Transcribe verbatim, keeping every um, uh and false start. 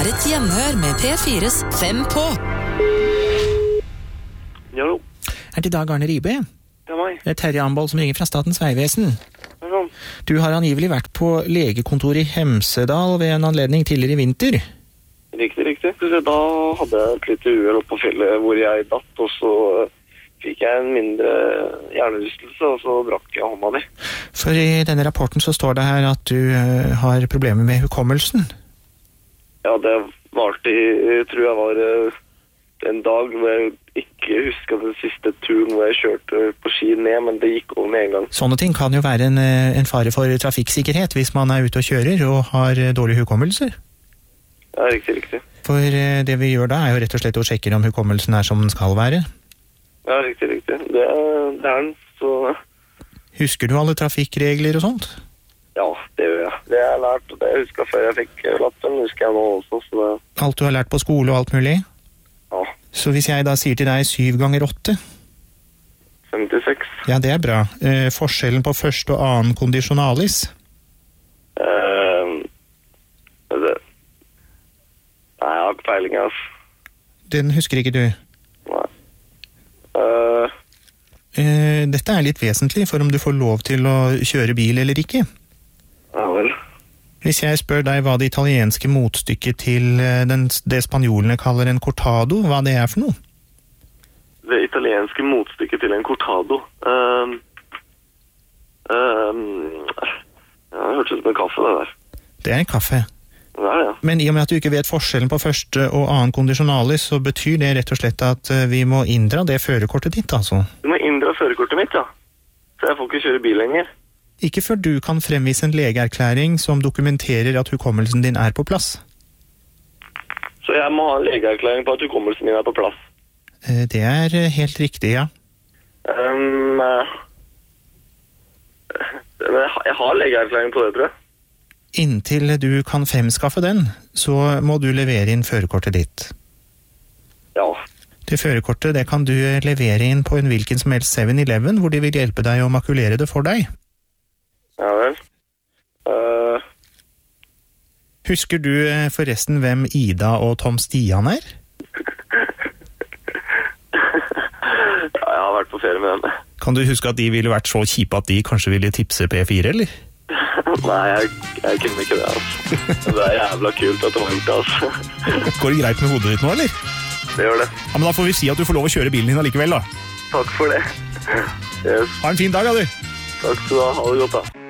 er et gjenhør med P fires Fem på. Jo. Er det i dag Arne Ribe? Det er meg. Det er Terje Ambold som ringer fra Statens Vegvesen. Det er sånn. Du har angivelig vært på legekontoret i Hemsedal ved en anledning tidligere i vinter. Riktig, riktig. Da hadde jeg et lite uhell oppe på fjellet hvor jeg datt, og så fikk jeg en mindre hjernerystelse, og så brakk jeg hånda mi. For i denne rapporten så står det her at du uh, har problemer med hukommelsen. Ja, det varte i, jeg tror jeg var uh, en dag hvor jeg ikke husket den siste turen hvor jeg kjørte på ski ned, men det gikk over med en gang. Sånne ting kan jo være en, en fare for trafikksikkerhet hvis man er ute og kjører og har dårlig hukommelse. Ja, riktig, riktig. For uh, det vi gjør da er jo rett og slett å sjekke om hukommelsen er som den skal være. Ja, riktig, riktig. Det, det er den, så... Husker du alle trafikkregler og sånt? Ja, det gjør jeg. Det har jeg lært, og det jeg husker før jeg fikk lappen, husker jeg nå også, så det... Alt du har lært på skole og alt mulig? Ja. Så hvis jeg da sier til deg syv ganger åtte? femtiseks. Ja, det er bra. Eh, forskjellen på første og annen kondisjonalis? Eh, det... Nei, jeg har ikke peiling, altså. Den husker ikke du? Nei. Eh... Eh, dette er litt vesentlig for om du får lov til å kjøre bil eller ikke. Ja vel. Hvis jeg spør deg hva det italienske motstykket til den, det spanjolene kaller en cortado, hva det er for noe? Det italienske motstykket til en cortado. Um, um, ja, det hørtes ut som en kaffe, det der. Det er en kaffe. Det er det, ja. Men i og med at du ikke vet forskjellen på første og annen kondisjonalis, så betyr det rett og slett at vi må inndra det førerkortet ditt, altså. Du må inndra førerkortet mitt, ja. Så jeg får ikke kjøre bil lenger. Ikke før du kan fremvise en legeerklæring som dokumenterer at hukommelsen din er på plass. Så jeg må ha en legeerklæring på at hukommelsen min er på plass? Det er helt riktig, ja. Um, jeg har legeerklæring på det, tror jeg. Inntil du kan fremskaffe den, så må du levere inn førerkortet ditt. Ja. Det førerkortet det kan du levere inn på en hvilken som helst seven eleven, hvor de vil hjelpe deg å makulere det for deg. Ja vel. Uh... Husker du forresten hvem Ida og Tom Stian er? Ja, jeg har vært på ferie med dem. Kan du huske at de ville vært så kjipe at de kanskje ville tipse P fire, eller? Nei, jeg, jeg kunne ikke det, altså. Det er jævla kult at de har gjort det, altså. Går det greit med hodet ditt nå, eller? Det gjør det. Ja, men da får vi si at du får lov å kjøre bilen din allikevel, da. Takk for det. Yes. Ha en fin dag, da, du. Takk skal du ha. Ha det godt, da.